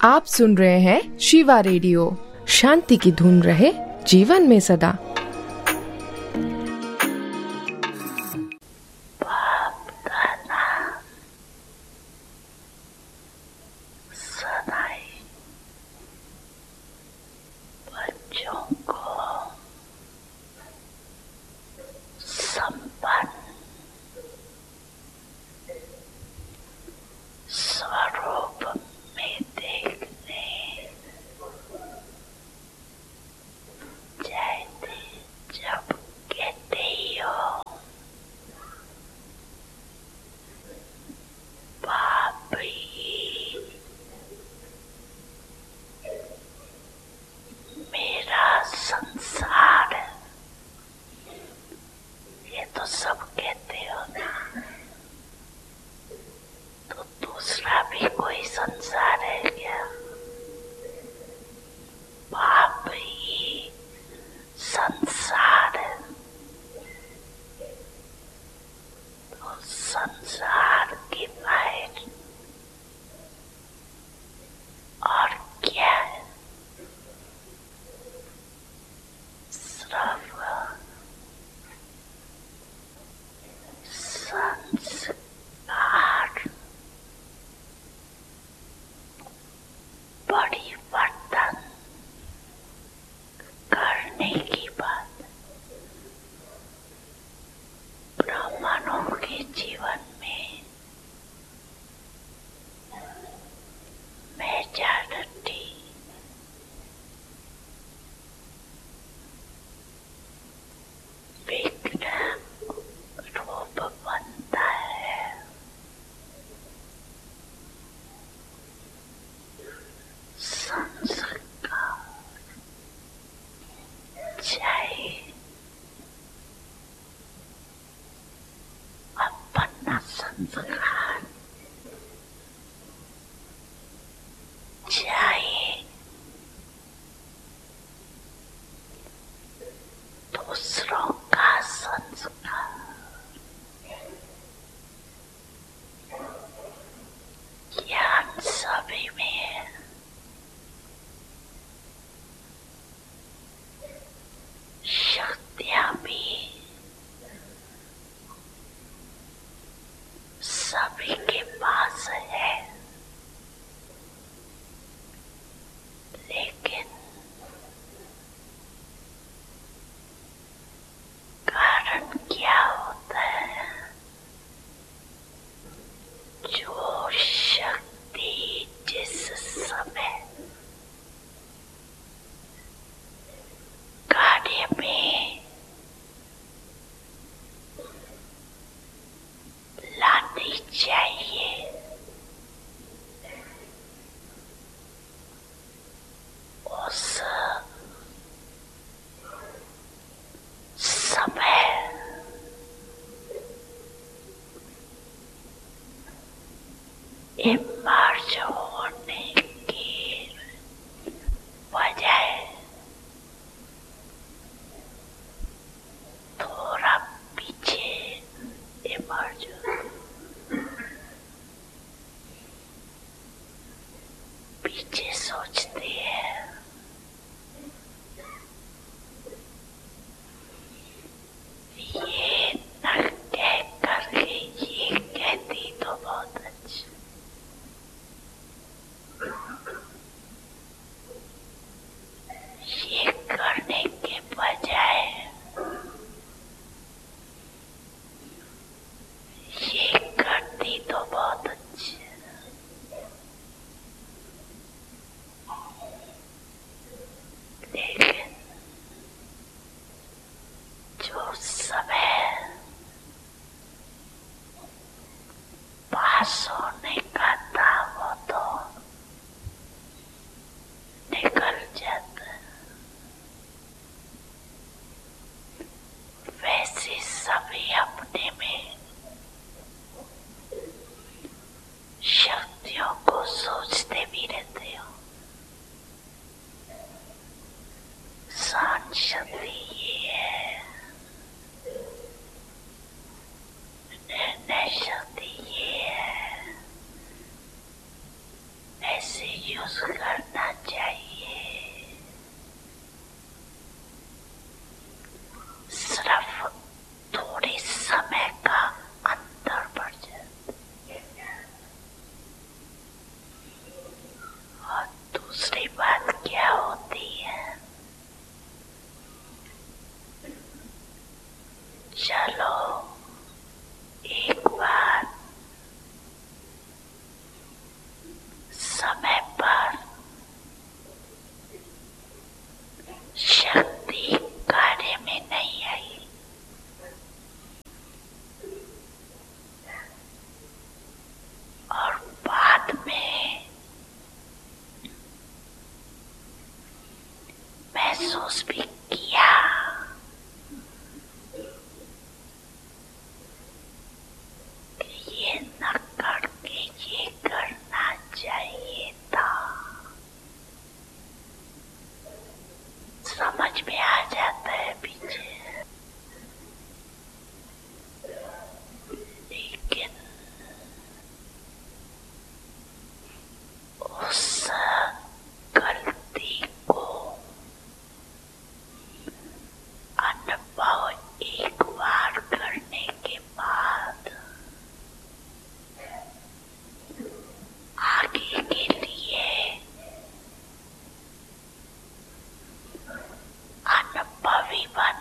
आप सुन रहे हैं शिवा रेडियो। शांति की धुन रहे जीवन में सदा। से यूज करना चाहिए। सिर्फ थोड़े समय का अंतर पड़ जाता। और दूसरी बात क्या होती है, चलो एक बार समय पर शक्ति कार्य में नहीं आई, और बाद में महसूस भी किया कि ये न करके ये करना चाहिए था। समझ में आ जाता है पीछे, लेकिन उस गलती को अनुभव एक बार करने के बाद आगे के लिए अनुभवी बन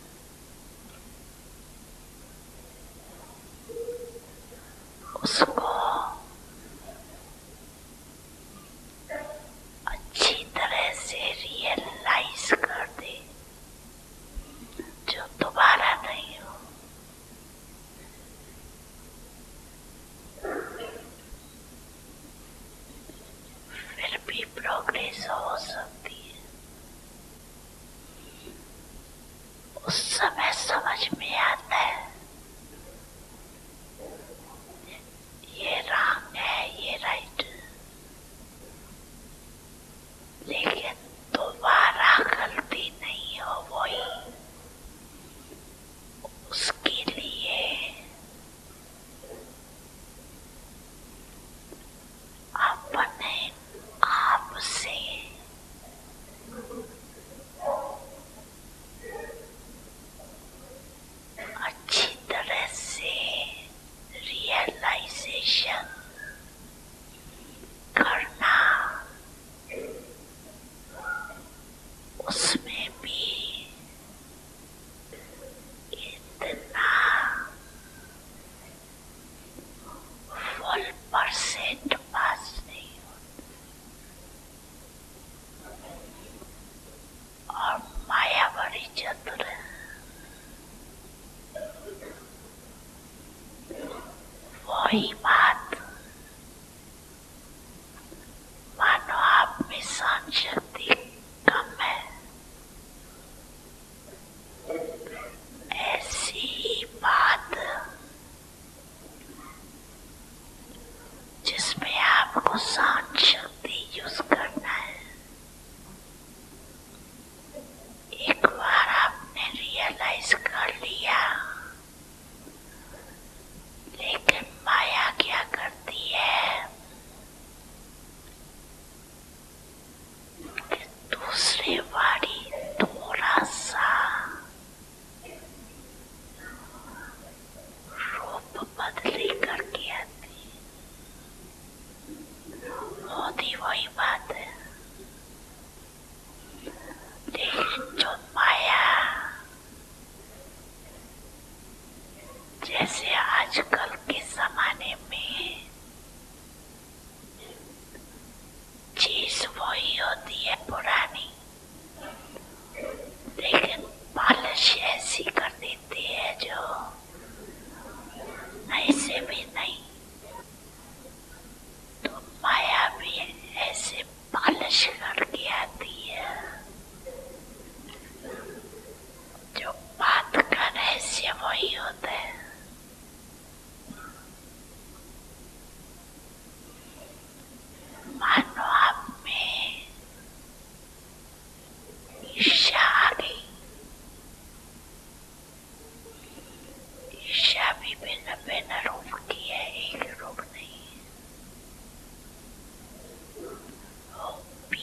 उसको अच्छी तरह से रियलाइज कर दे, जो दोबारा नहीं हो। फिर भी प्रोग्रेस हो सकती है। उस समय समझ में आता है ये रॉन्ग है, ये राइट, लेकिन दोबारा गलती नहीं हो वही। उसके लिए अपने आप से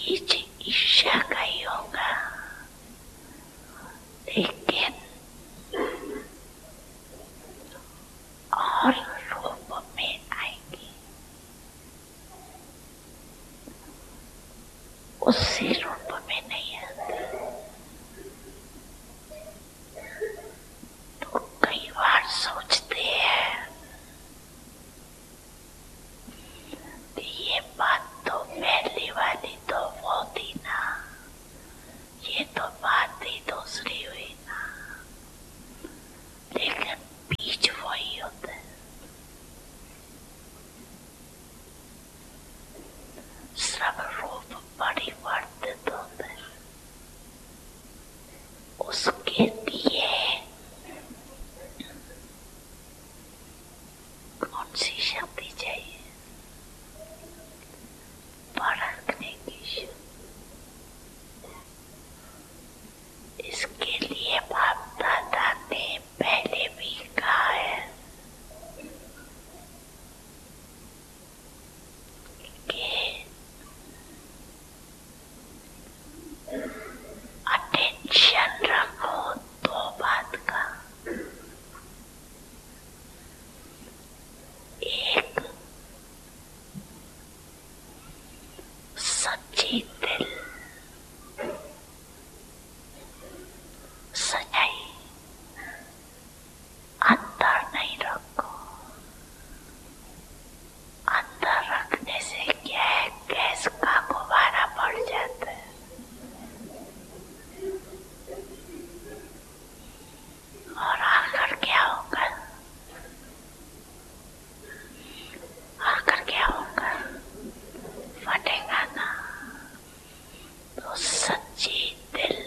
पीछे ईर्ष्या का ही होगा, लेकिन और रूप में आएगी, उसी रूप में नहीं आती। तो कई बार सोचते हैं कि ये बात तो पहली वाली तो वो थी ना, ये तो बात ही दूसरी हुई ना, लेकिन बीच वही होता है। सब रूप परिवर्तित होते हैं, उसके लिए कौन सी शक्ति चाहिए? परखने की शक्ति। इसके लिए बाप दादा ने पहले भी कहा है कि अटेंशन रखो दो बात का। एक, सच्ची दिल, सच्चाई अंदर नहीं रखो। अंदर रखने से क्या है, गैस का गुब्बारा बढ़ जाता है। और आकर क्या होगा? आकर क्या होगा? फटेगा ना। तो सच्ची दिल,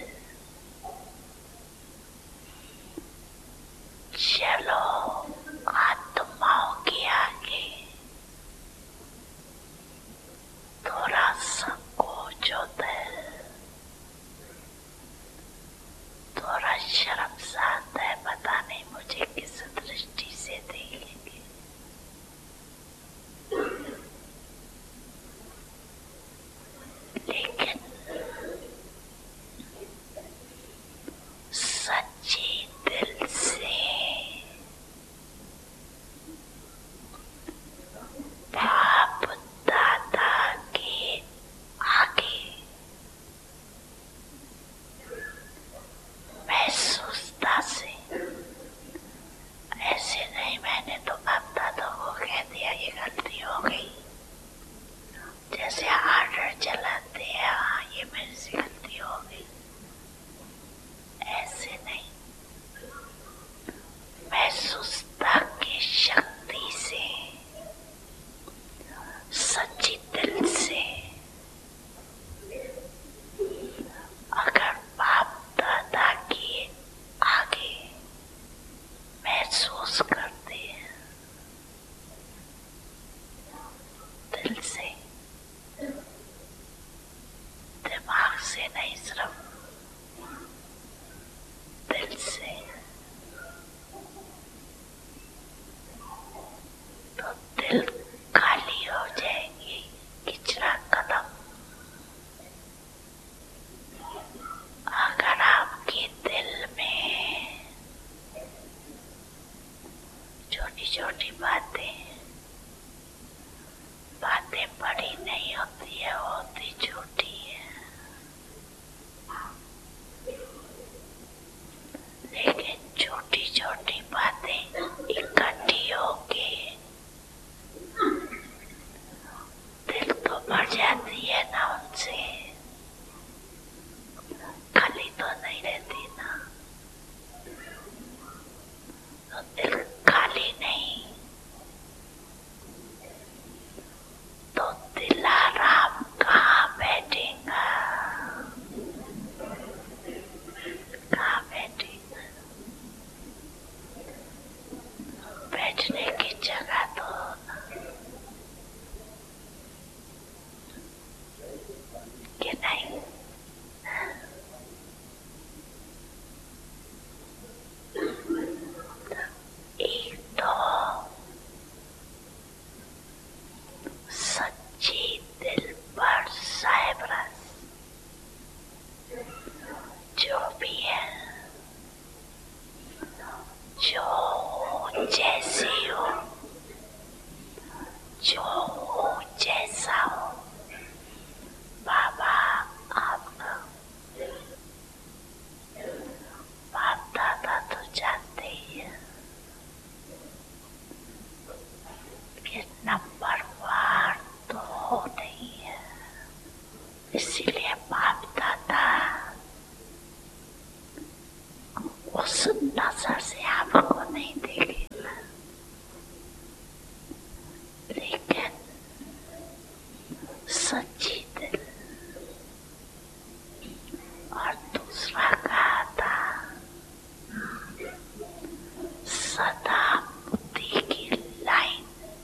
चलो आत्माओं के आगे थोड़ा संकोच होता है, थोड़ा शर्मसार है, पता नहीं मुझे किस दृष्टि से देखेंगे। लेकिन सच्ची दिल से बाप दादा के आगे महसूसता से, ऐसे नहीं मैंने तो बाप दादा को कह दिया ये गलती हो गई, जैसे ऑर्डर चलाते हैं, हाँ ये मेरे से गलती हो गई, ऐसे नहीं। महसूसता की शक्ति से, सच्ची दिल से अगर बाप दादा के आगे महसूस करते हैं, दिल से, दिमाग से नहीं, सिर्फ दिल से, तो दिल खाली हो जाएगी, किचरा खत्म। अगर आपके दिल में छोटी छोटी बातें बड़ी नहीं होती है, होती छोटी है, लेकिन छोटी छोटी बातें इकट्ठी होके दिल तो भर जाती है ना उनसे, खाली तो नहीं रहती ना। तो दिल खाली नहीं, तो दिलाराम कहाँ बैठेगा? कहाँ बैठेगा? बैठने की जगह तो कि नहीं। एक तो सच्ची दिल पर साइप्रस, वो नहीं है। इसीलिए बाप दादा उस नजर से आपको नहीं देखे, लेकिन सच्ची दिल और दूसरा कहा था सदा बुद्धि की लाइन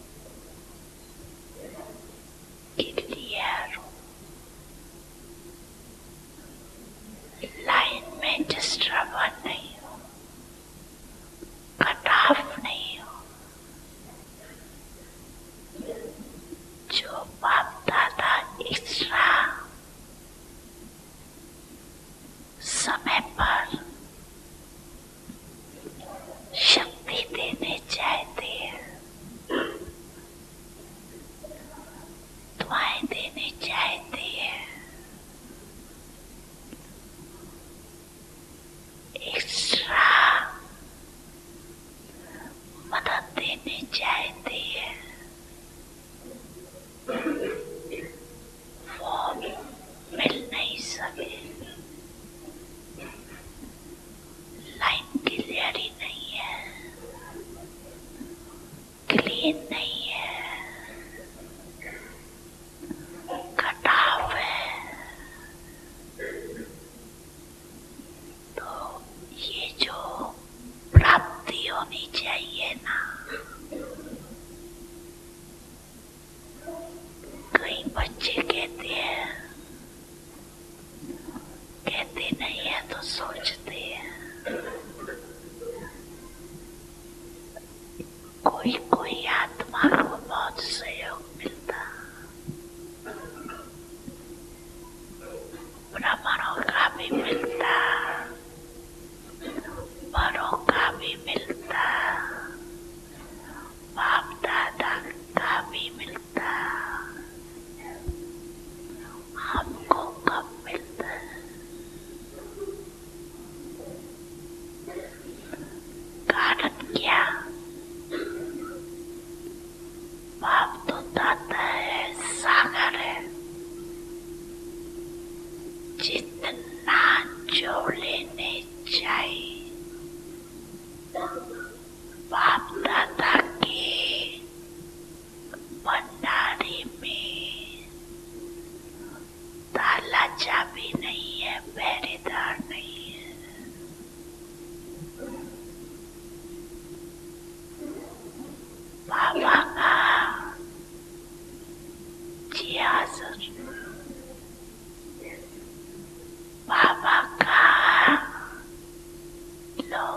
क्लियर हो, लाइन में डिस्टर्बन नहीं हो, कटाव नहीं हो। जो बाप दादा एक्स्ट्रा समय पर शक्ति देने चाहते हैं, दुआएं देने चाहते हैं, एक्स्ट्रा मदद देने चाहते हैं, वो मिल नहीं सके। लाइन क्लियर ही नहीं है, क्लीन नहीं है, कटाव है। तो ये जो प्राप्ति होनी चाहिए ना, कई बच्चे कहते नहीं है तो सोचते हैं। कोई आत्मा को बहुत सहयोग मिलता, ब्राह्मणों का भी मिलता, बड़ों का भी मिलता, बाप दादा का भी मिलता, हमको कब मिलता है? कारण क्या? बाप तो दाता है, सागर है, जितना जो लेने चाहिए बाप दादा के भंडारे में ताला चाबी नहीं है, पहरेदार नहीं है। बाबा का जी हाजिर, बाबा का लो,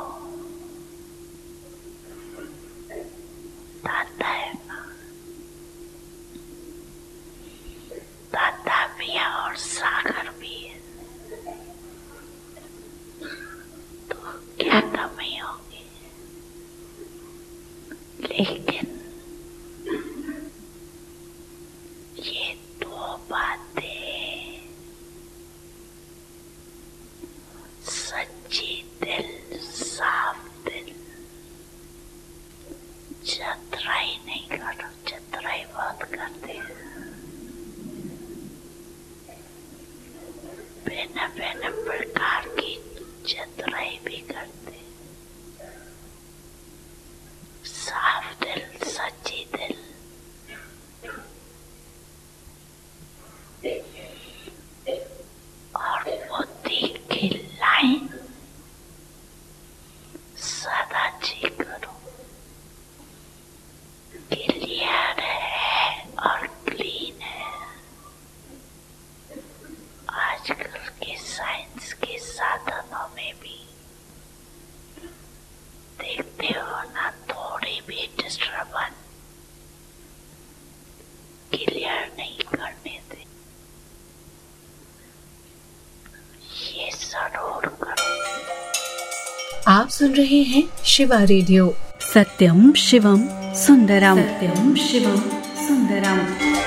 दादा है ना, दादा भी है और सागर भी है, तो क्या कमी होगी? लेकिन ये दो बातें, सच्ची दिल, साफ दिल, चतुराई नहीं करो। चतुराई बहुत करते हैं, भिन्न प्रकार की चतुराई भी करते हैं। साफ दिल, सच्ची दिल, और बुद्धि की लाइन सदा जी करो। क्लियर है और क्लीन है। आजकल के साइंस के साधनों में भी देखते हो ना, थोड़ी भी डिस्टर्बेंस क्लियर नहीं करने दे। ये जरूर करो। आप सुन रहे हैं शिवा रेडियो। सत्यम शिवम सुंदरम, सत्यम शिवम सुंदरम।